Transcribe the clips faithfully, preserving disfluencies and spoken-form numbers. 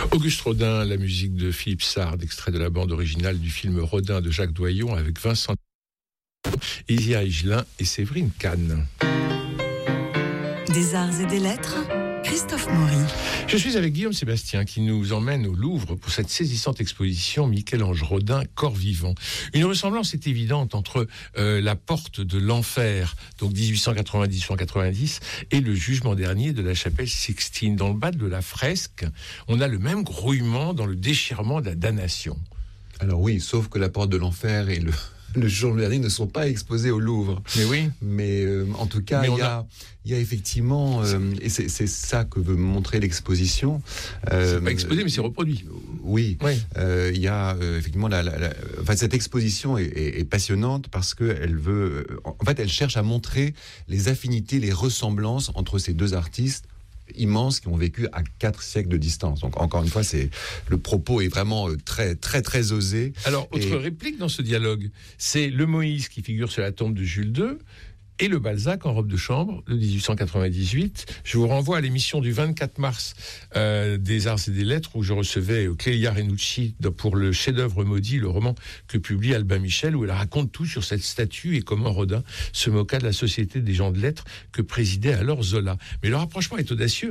Auguste Rodin, la musique de Philippe Sard, extrait de la bande originale du film Rodin de Jacques Doyon avec Vincent Isia Higelin et Séverine Kahn. Des arts et des lettres, Christophe Maury. Je suis avec Guillaume Sébastien qui nous emmène au Louvre pour cette saisissante exposition Michel-Ange Rodin, Corps vivant. Une ressemblance est évidente entre euh, la porte de l'enfer, donc dix-huit cent quatre-vingt-dix à dix-huit cent quatre-vingt-dix, et le jugement dernier de la chapelle Sixtine. Dans le bas de la fresque, on a le même grouillement dans le déchirement de la damnation. Alors oui, sauf que la porte de l'enfer et le... le jugement dernier ne sont pas exposés au Louvre. Mais oui. Mais euh, en tout cas, il y a, a... il y a effectivement, euh, et c'est, c'est ça que veut montrer l'exposition. Euh, c'est pas exposé, mais c'est reproduit. Oui. oui. Euh, il y a euh, effectivement la, la, la, enfin, cette exposition est, est, est passionnante parce que elle veut, en fait, elle cherche à montrer les affinités, les ressemblances entre ces deux artistes immenses qui ont vécu à quatre siècles de distance. Donc encore une fois, c'est le propos est vraiment très très très osé. Alors autre et... réplique dans ce dialogue, c'est le Moïse qui figure sur la tombe de Jules deux et le Balzac en robe de chambre de dix-huit cent quatre-vingt-dix-huit. Je vous renvoie à l'émission du vingt-quatre mars euh, des Arts et des Lettres où je recevais Clélia Renucci pour le chef-d'œuvre maudit, le roman que publie Albin Michel, où elle raconte tout sur cette statue et comment Rodin se moqua de la société des gens de lettres que présidait alors Zola. Mais le rapprochement est audacieux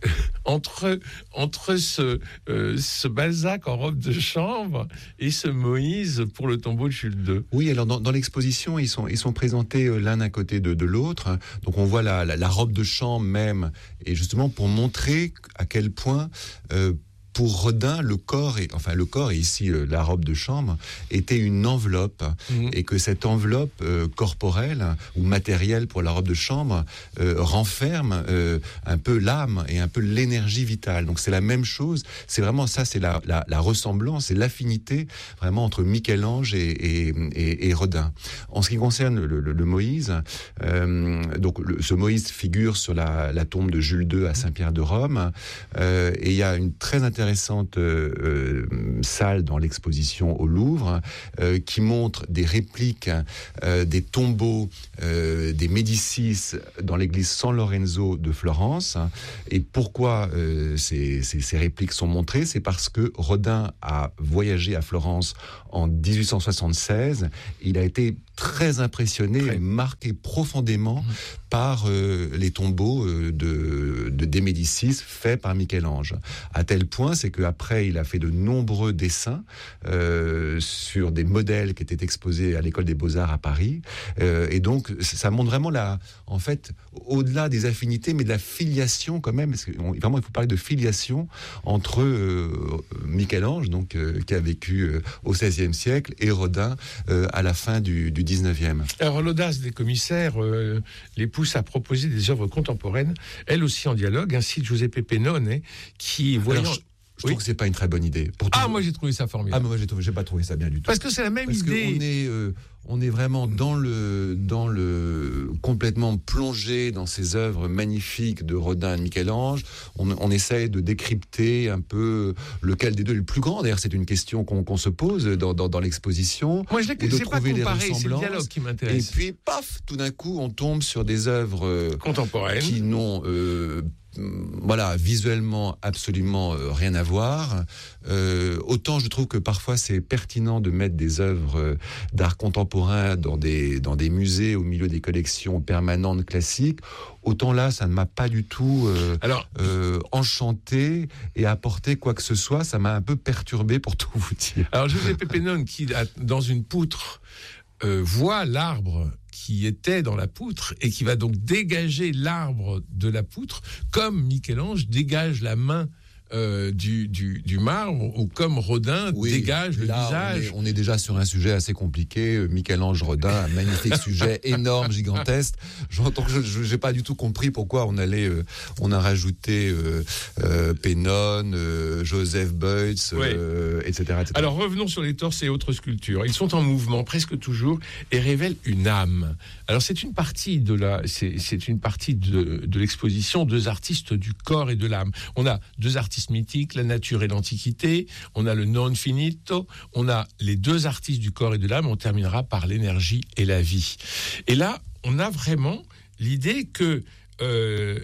entre, entre ce, euh, ce Balzac en robe de chambre et ce Moïse pour le tombeau de Jules deux. Oui, alors dans, dans l'exposition, ils sont, ils sont présentés l'un d'un côté de, de l'autre. Donc on voit la, la, la robe de chambre même, et justement pour montrer à quel point euh, pour Rodin, le corps, est, enfin le corps et ici euh, la robe de chambre, était une enveloppe, mmh. et que cette enveloppe euh, corporelle ou matérielle pour la robe de chambre euh, renferme euh, un peu l'âme et un peu l'énergie vitale. Donc c'est la même chose. C'est vraiment ça, c'est la, la, la ressemblance, c'est l'affinité vraiment entre Michel-Ange et, et, et, et Rodin. En ce qui concerne le, le, le Moïse, euh, donc le, ce Moïse figure sur la, la tombe de Jules deux à Saint-Pierre de Rome, euh, et il y a une très intéressante intéressante euh, euh, salle dans l'exposition au Louvre euh, qui montre des répliques euh, des tombeaux euh, des Médicis dans l'église San Lorenzo de Florence. Et pourquoi euh, ces, ces, ces répliques sont montrées? C'est parce que Rodin a voyagé à Florence en dix-huit cent soixante-seize. Il a été très impressionné et marqué profondément mmh. par euh, les tombeaux euh, de, de des Médicis faits par Michel-Ange. À tel point, c'est qu'après, il a fait de nombreux dessins euh, sur des modèles qui étaient exposés à l'école des Beaux-Arts à Paris. Euh, et donc, ça montre vraiment la, en fait, au-delà des affinités, mais de la filiation quand même. Parce que, on, vraiment, il faut parler de filiation entre euh, Michel-Ange, donc euh, qui a vécu euh, au seizième siècle, et Rodin euh, à la fin du, du dix-neuvième. Alors l'audace des commissaires euh, les pousse à proposer des œuvres contemporaines, elles aussi en dialogue. Ainsi Giuseppe Pennone, qui voyant... Alors, je... Je oui. trouve que c'est pas une très bonne idée. Pour ah, tout... moi j'ai trouvé ça formidable. Ah, mais moi j'ai, trouvé, j'ai pas trouvé ça bien du tout. Parce que c'est la même Parce idée. On est, euh, on est vraiment dans le, dans le complètement plongé dans ces œuvres magnifiques de Rodin et de Michel-Ange. On, on essaye de décrypter un peu lequel des deux est le plus grand. D'ailleurs, c'est une question qu'on, qu'on se pose dans, dans, dans l'exposition. Moi, je l'ai, de c'est trouver pas les comparé, ressemblances. C'est le dialogue qui m'intéresse. Et puis, paf, tout d'un coup, on tombe sur des œuvres euh, contemporaines qui n'ont euh, voilà, visuellement absolument euh, rien à voir. Euh, autant je trouve que parfois c'est pertinent de mettre des œuvres euh, d'art contemporain dans des, dans des musées au milieu des collections permanentes classiques, autant là ça ne m'a pas du tout euh, Alors, euh, enchanté et apporté quoi que ce soit. Ça m'a un peu perturbé pour tout vous dire. Alors Giuseppe Pennone qui dans une poutre euh, voit l'arbre qui était dans la poutre et qui va donc dégager l'arbre de la poutre, comme Michel-Ange dégage la main euh, du, du, du marbre, ou comme Rodin oui, dégage le là, visage. On est, on est déjà sur un sujet assez compliqué. Michel-Ange Rodin, un magnifique sujet, énorme, gigantesque. J'entends que je n'ai pas du tout compris pourquoi on allait, euh, on a rajouté euh, euh, Pennone, euh, Joseph Beuys, euh, oui. et cetera, et cetera. Alors revenons sur les torses et autres sculptures. Ils sont en mouvement presque toujours et révèlent une âme. Alors c'est une partie de la, c'est, c'est une partie de, de l'exposition, deux artistes du corps et de l'âme. On a deux artistes mythiques, la nature et l'antiquité. On a le non finito. On a les deux artistes du corps et de l'âme. On terminera par l'énergie et la vie. Et là, on a vraiment l'idée que euh,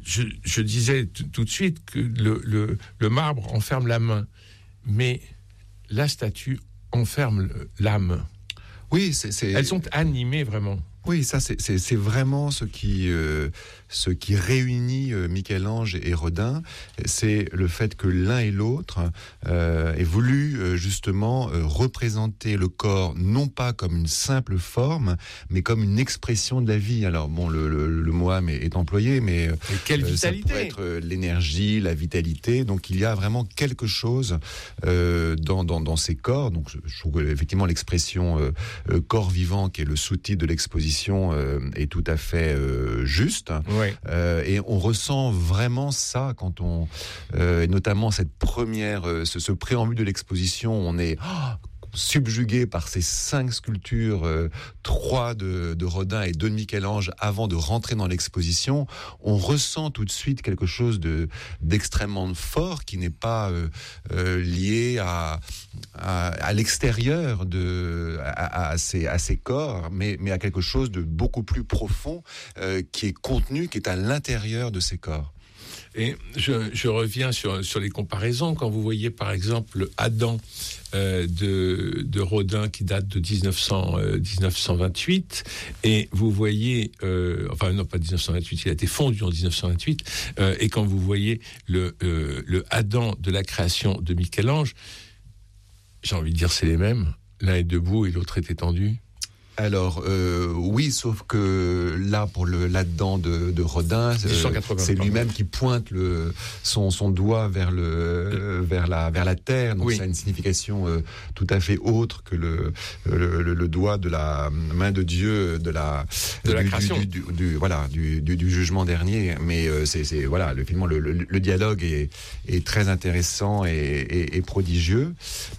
je, je disais t- tout de suite que le, le, le marbre enferme la main, mais la statue enferme le, l'âme. Oui, c'est, c'est... Elles sont animées vraiment. Oui, ça c'est, c'est, c'est vraiment ce qui, euh, ce qui réunit euh, Michel-Ange et Rodin, c'est le fait que l'un et l'autre euh, aient voulu euh, justement euh, représenter le corps non pas comme une simple forme, mais comme une expression de la vie. Alors bon, le, le, le mot âme est, est employé, mais, mais quelle euh, vitalité. Ça pourrait être euh, l'énergie, la vitalité. Donc il y a vraiment quelque chose euh, dans, dans, dans ces corps. Donc je, je trouve que, effectivement l'expression euh, euh, corps vivant, qui est le sous-titre de l'exposition, Euh, est tout à fait euh, juste. Oui. Euh, et on ressent vraiment ça quand on, euh, et notamment cette première, euh, ce, ce préambule de l'exposition, on est oh, subjugué par ces cinq sculptures, euh, trois de, de Rodin et deux de Michel-Ange, avant de rentrer dans l'exposition. On ressent tout de suite quelque chose de, d'extrêmement fort qui n'est pas euh, euh, lié à, à, à l'extérieur de, à, à, ces, à ces corps, mais, mais à quelque chose de beaucoup plus profond euh, qui est contenu, qui est à l'intérieur de ces corps. Et je, je reviens sur, sur les comparaisons. Quand vous voyez par exemple Adam euh, de, de Rodin qui date de dix-neuf cents, euh, dix-neuf cent vingt-huit, et vous voyez, euh, enfin non pas dix-neuf cent vingt-huit, il a été fondu en dix-neuf cent vingt-huit, euh, et quand vous voyez le, euh, le Adam de la création de Michel-Ange, j'ai envie de dire c'est les mêmes. L'un est debout et l'autre est étendu. Alors euh, oui, sauf que là, pour le là-dedans de, de Rodin, euh, c'est lui-même qui pointe le, son, son doigt vers le euh, vers la vers la terre. Donc oui. Ça a une signification euh, tout à fait autre que le le, le le doigt de la main de Dieu de la de du, la création. Du, du, du, du, voilà du, du, du jugement dernier. Mais euh, c'est c'est voilà le finalement le, le, le dialogue est est très intéressant et, et, et prodigieux.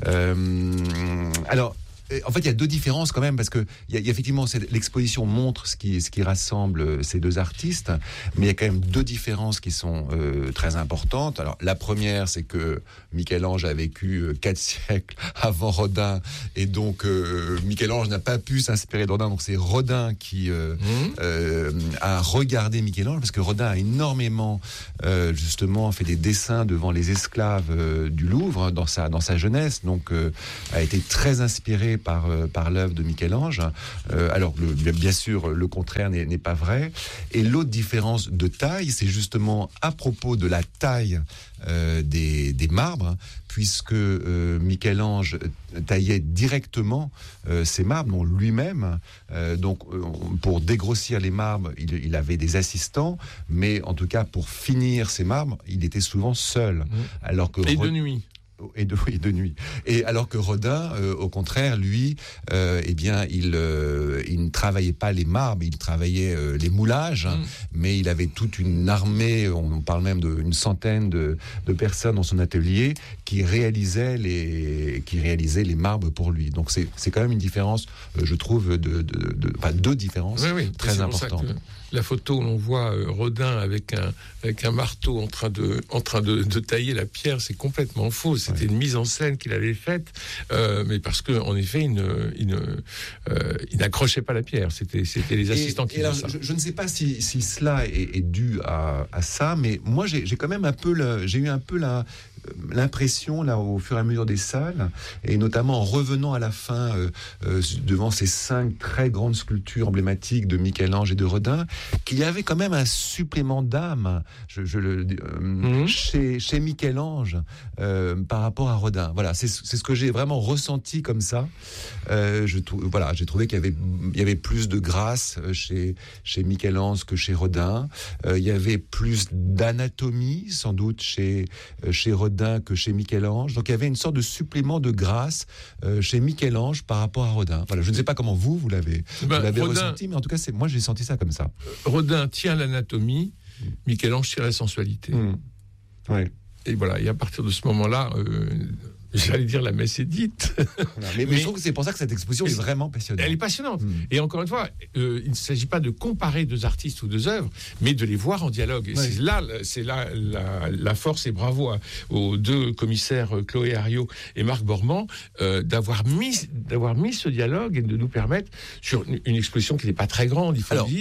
Euh, alors. En fait, il y a deux différences quand même, parce que il y a, il y a effectivement l'exposition montre ce qui, ce qui rassemble ces deux artistes, mais il y a quand même deux différences qui sont euh, très importantes. Alors, la première, c'est que Michel-Ange a vécu euh, quatre siècles avant Rodin, et donc euh, Michel-Ange n'a pas pu s'inspirer de Rodin. Donc, c'est Rodin qui euh, mmh. euh, a regardé Michel-Ange, parce que Rodin a énormément euh, justement fait des dessins devant les esclaves euh, du Louvre dans sa dans sa jeunesse, donc euh, a été très inspiré par, euh, par l'œuvre de Michel-Ange. Euh, alors, le, bien sûr, le contraire n'est, n'est pas vrai. Et l'autre différence de taille, c'est justement à propos de la taille euh, des, des marbres, puisque euh, Michel-Ange taillait directement euh, ces marbres, non, lui-même. Euh, donc, euh, pour dégrossir les marbres, il, il avait des assistants, mais en tout cas, pour finir ces marbres, il était souvent seul. Mmh. Alors que Et de nuit. Et de, et de nuit. Et alors que Rodin, euh, au contraire, lui, euh, eh bien, il, euh, il ne travaillait pas les marbres, il travaillait euh, les moulages, mmh. mais il avait toute une armée, on parle même d'une centaine de, de personnes dans son atelier qui réalisaient les, qui réalisaient les marbres pour lui. Donc c'est, c'est quand même une différence, euh, je trouve, de, de, de, enfin, deux différences oui, oui, très importantes. La photo où l'on voit euh, Rodin avec un, avec un marteau en train, de, en train de, de tailler la pierre, c'est complètement faux. C'était ouais. une mise en scène qu'il avait faite, euh, mais parce qu'en effet, il, ne, il, ne, euh, il n'accrochait pas la pierre. C'était, c'était les assistants et, qui faisaient ça. Je, je ne sais pas si, si cela est, est dû à, à ça, mais moi, j'ai, j'ai quand même un peu, le, j'ai eu un peu la... l'impression, là, au fur et à mesure des salles, et notamment en revenant à la fin euh, euh, devant ces cinq très grandes sculptures emblématiques de Michel-Ange et de Rodin, qu'il y avait quand même un supplément d'âme je, je le, euh, mmh. chez, chez Michel-Ange euh, par rapport à Rodin. Voilà, c'est, c'est ce que j'ai vraiment ressenti comme ça. Euh, je, voilà, j'ai trouvé qu'il y avait, il y avait plus de grâce chez, chez Michel-Ange que chez Rodin. Euh, il y avait plus d'anatomie, sans doute, chez, chez Rodin que chez Michel-Ange. Donc il y avait une sorte de supplément de grâce euh, chez Michel-Ange par rapport à Rodin. Voilà, je ne sais pas comment vous, vous l'avez, ben, vous l'avez Rodin, ressenti, mais en tout cas, c'est, moi j'ai senti ça comme ça. Rodin tient l'anatomie, mmh. Michel-Ange tient la sensualité. Mmh. Ouais. Et voilà, et à partir de ce moment-là, euh, j'allais dire la messe est dite. Voilà, mais, mais, mais je trouve que c'est pour ça que cette exposition est vraiment passionnante. Elle est passionnante. Mmh. Et encore une fois, euh, il ne s'agit pas de comparer deux artistes ou deux œuvres, mais de les voir en dialogue. Et ouais. c'est là, c'est là la, la force, et bravo à, aux deux commissaires, Chloé Hariot et Marc Bormand, euh, d'avoir mis, d'avoir mis ce dialogue et de nous permettre, sur une, une exposition qui n'est pas très grande, il faut Alors, le dire.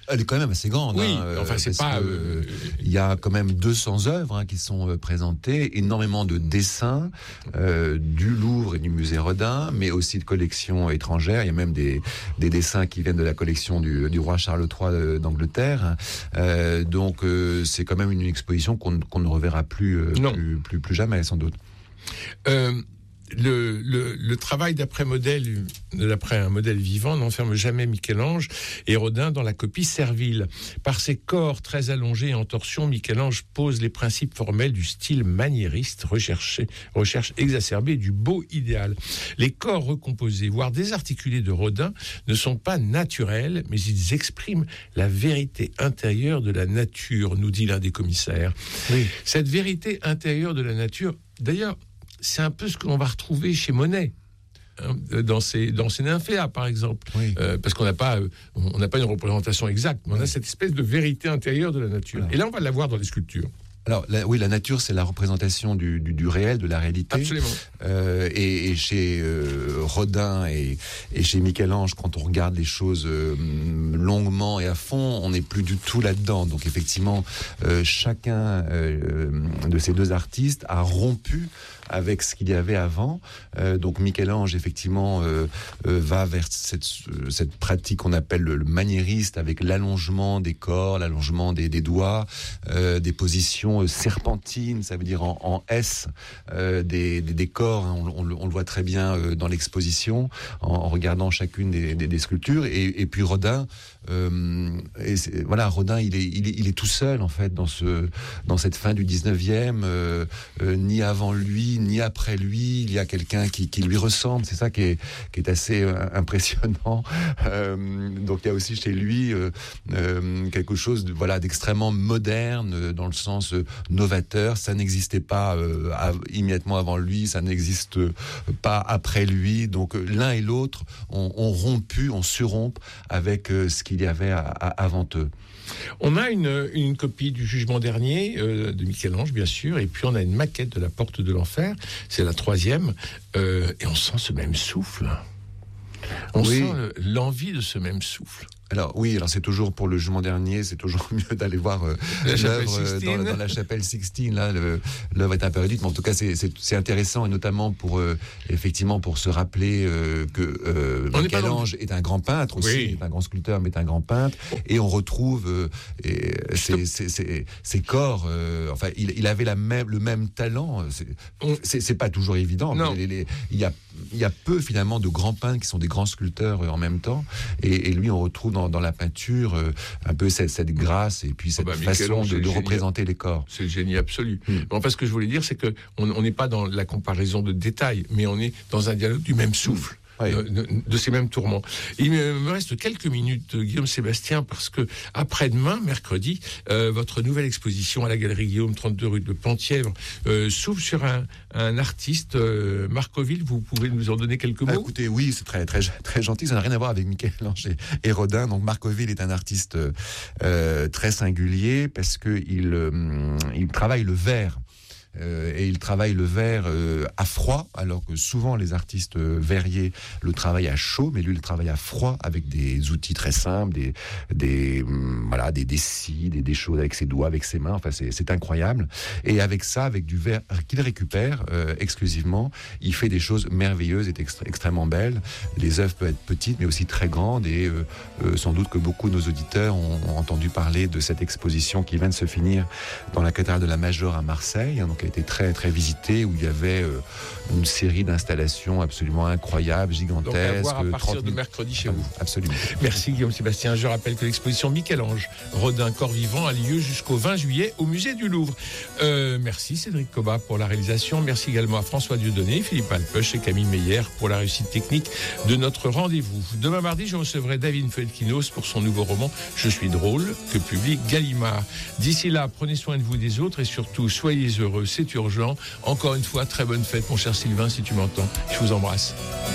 Elle est quand même assez grande. Oui, hein, enfin, c'est pas. Euh... Il y a quand même deux cents œuvres hein, qui sont euh, présentées, énormément de dessins euh, du Louvre et du musée Rodin, mais aussi de collections étrangères. Il y a même des, des dessins qui viennent de la collection du, du roi Charles trois d'Angleterre. Euh, donc, euh, c'est quand même une exposition qu'on, qu'on ne reverra plus, euh, plus, plus, plus jamais, sans doute. Euh... Le, le, le travail d'après modèle, d'après un modèle vivant, n'enferme jamais Michel-Ange et Rodin dans la copie servile. Par ses corps très allongés et en torsion, Michel-Ange pose les principes formels du style maniériste, recherché, recherche exacerbée du beau idéal. Les corps recomposés, voire désarticulés de Rodin, ne sont pas naturels, mais ils expriment la vérité intérieure de la nature, nous dit l'un des commissaires. Oui. Cette vérité intérieure de la nature, d'ailleurs, c'est un peu ce que l'on va retrouver chez Monet, hein, dans ses, dans ses nymphéas, par exemple. Oui. Euh, parce qu'on n'a pas, on n'a pas une représentation exacte, mais on oui. a cette espèce de vérité intérieure de la nature. Voilà. Et là, on va la voir dans les sculptures. Alors la, oui, la nature, c'est la représentation du, du, du réel, de la réalité. Absolument. Euh, et, et chez euh, Rodin et, et chez Michel-Ange, quand on regarde les choses euh, longuement et à fond, on n'est plus du tout là-dedans. Donc effectivement, euh, chacun euh, de ces deux artistes a rompu avec ce qu'il y avait avant. Euh, donc Michel-Ange, effectivement, euh, euh, va vers cette, cette pratique qu'on appelle le, le maniériste, avec l'allongement des corps, l'allongement des, des doigts, euh, des positions serpentines, ça veut dire en, en S, euh, des, des, des corps. Hein, on, on, on le voit très bien euh, dans l'exposition, en, en regardant chacune des, des, des sculptures. Et, et puis Rodin, euh, et voilà, Rodin, il est, il, est, il est tout seul, en fait, dans, ce, dans cette fin du dix-neuvième, euh, euh, ni avant lui, ni après lui, il y a quelqu'un qui, qui lui ressemble. C'est ça qui est, qui est assez euh, impressionnant. Euh, donc il y a aussi chez lui euh, euh, quelque chose de, voilà, d'extrêmement moderne, euh, dans le sens euh, novateur. Ça n'existait pas euh, à, immédiatement avant lui, ça n'existe pas après lui. Donc euh, l'un et l'autre ont, ont rompu, ont surrompu avec euh, ce qu'il y avait à, à, avant eux. On a une, une copie du Jugement dernier euh, de Michel-Ange, bien sûr, et puis on a une maquette de la Porte de l'Enfer, c'est la troisième, euh, et on sent ce même souffle. On oui. sent euh, l'envie de ce même souffle. Alors oui, alors c'est toujours pour le Jugement dernier, c'est toujours mieux d'aller voir euh, l'œuvre euh, dans, dans la chapelle Sixtine. Là, le, l'œuvre est un peu réduite, mais en tout cas c'est, c'est, c'est intéressant, et notamment pour euh, effectivement pour se rappeler euh, que euh, Michel-Ange est, est un grand peintre aussi, oui. est un grand sculpteur, mais est un grand peintre, et on retrouve euh, et, ses, ses, ses, ses corps. Euh, enfin, il, il avait la même, le même talent. C'est, on... c'est, c'est pas toujours évident. Non. Mais les, les, il y a il y a peu finalement de grands peintres qui sont des grands sculpteurs euh, en même temps, et, et lui on retrouve Dans, dans la peinture, euh, un peu cette, cette grâce et puis cette oh bah, façon de, de représenter les corps. C'est le génie absolu. Mm. Bon, enfin, ce que je voulais dire, c'est que on n'est pas dans la comparaison de détails, mais on est dans un dialogue du même souffle. Mm. Oui. De, de ces mêmes tourments. Il me reste quelques minutes, Guillaume Sébastien, parce que après-demain, mercredi, euh, votre nouvelle exposition à la Galerie Guillaume, trente-deux rue de Penthièvre, euh, s'ouvre sur un, un artiste, euh, Marcoville. Vous pouvez nous en donner quelques mots? ah, Écoutez, oui, c'est très, très, très gentil. Ça n'a rien à voir avec Michel-Ange et, et Rodin. Donc Marcoville est un artiste euh, très singulier parce que il, euh, il travaille le verre. Euh, et il travaille le verre euh, à froid, alors que souvent les artistes euh, verriers le travaillent à chaud, mais lui il travaille à froid avec des outils très simples, des des hum, voilà des des scies, des, des choses avec ses doigts, avec ses mains. Enfin c'est c'est incroyable. Et avec ça, avec du verre qu'il récupère euh, exclusivement, il fait des choses merveilleuses et extra- extrêmement belles. Les œuvres peuvent être petites, mais aussi très grandes. Et euh, euh, sans doute que beaucoup de nos auditeurs ont, ont entendu parler de cette exposition qui vient de se finir dans la cathédrale de la Major à Marseille. Donc a été très très visité, où il y avait euh, une série d'installations absolument incroyables, gigantesques. Donc à voir à partir de mercredi chez vous. Absolument. Merci Guillaume Sébastien. Je rappelle que l'exposition Michel-Ange, Rodin, Corps vivant a lieu jusqu'au vingt juillet au musée du Louvre. Euh, merci Cédric Cobat pour la réalisation. Merci également à François Dieudonné, Philippe Alpeuch et Camille Meyer pour la réussite technique de notre rendez-vous. Demain mardi, je recevrai David Felkinos pour son nouveau roman Je suis drôle, que publie Gallimard. D'ici là, prenez soin de vous et des autres, et surtout soyez heureux. C'est urgent. Encore une fois, très bonne fête, mon cher Sylvain, si tu m'entends. Je vous embrasse.